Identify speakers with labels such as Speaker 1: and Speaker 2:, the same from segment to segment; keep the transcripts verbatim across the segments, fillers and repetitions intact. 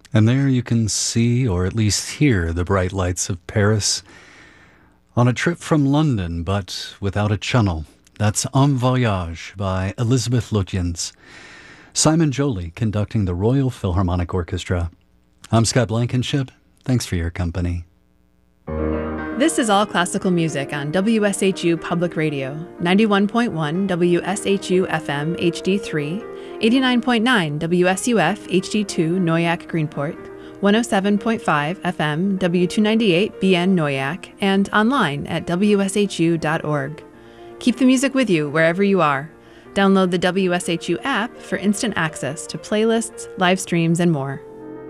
Speaker 1: And there you can see, or at least hear, the bright lights of Paris. On a trip from London, but without a channel. That's Un Voyage by Elizabeth Lutyens. Simon Joly conducting the Royal Philharmonic Orchestra. I'm Scott Blankenship. Thanks for your company.
Speaker 2: This is All Classical Music on W S H U Public Radio, ninety-one point one W S H U F M H D three, eighty-nine point nine W S U F H D two Noyak Greenport, one oh seven point five F M W two ninety-eight B N Noyak, and online at W S H U dot org. Keep the music with you wherever you are. Download the W S H U app for instant access to playlists, live streams, and more.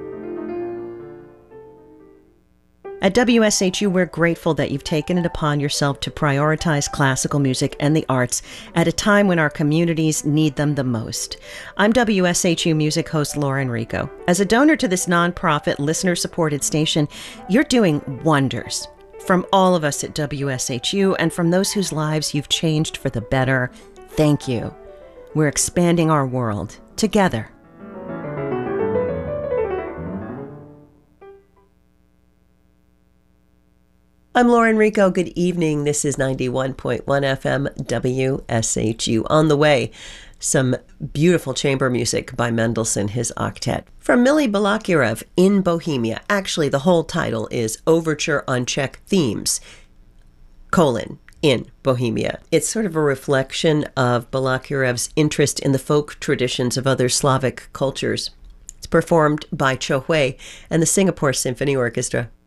Speaker 3: At W S H U, we're grateful that you've taken it upon yourself to prioritize classical music and the arts at a time when our communities need them the most. I'm W S H U music host Laura Enrico. As a donor to this nonprofit, listener-supported station, you're doing wonders. From all of us at W S H U and from those whose lives you've changed for the better, thank you. We're expanding our world together. I'm Laura Enrico. Good evening. This is ninety-one point one F M W S H U. On the way, some beautiful chamber music by Mendelssohn, his octet. From Mily Balakirev, In Bohemia. Actually, the whole title is Overture on Czech Themes, colon, in Bohemia. It's sort of a reflection of Balakirev's interest in the folk traditions of other Slavic cultures. It's performed by Cho Hui and the Singapore Symphony Orchestra.